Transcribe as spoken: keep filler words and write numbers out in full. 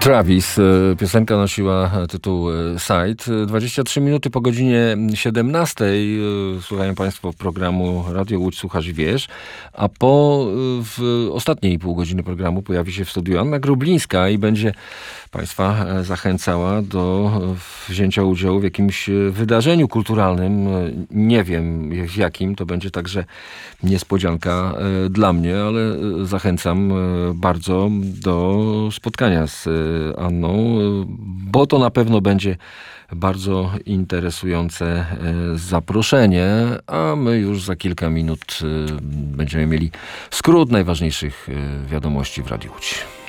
Travis. Piosenka nosiła tytuł Side. dwadzieścia trzy minuty po godzinie siedemnastej słuchają Państwo programu Radio Łódź Słuchasz i Wiesz, a po w ostatniej pół godziny programu pojawi się w studiu Anna Grublińska i będzie Państwa zachęcała do wzięcia udziału w jakimś wydarzeniu kulturalnym. Nie wiem w jakim, to będzie także niespodzianka dla mnie, ale zachęcam bardzo do spotkania z Anną, bo to na pewno będzie bardzo interesujące zaproszenie, a my już za kilka minut będziemy mieli skrót najważniejszych wiadomości w Radiu Łódź.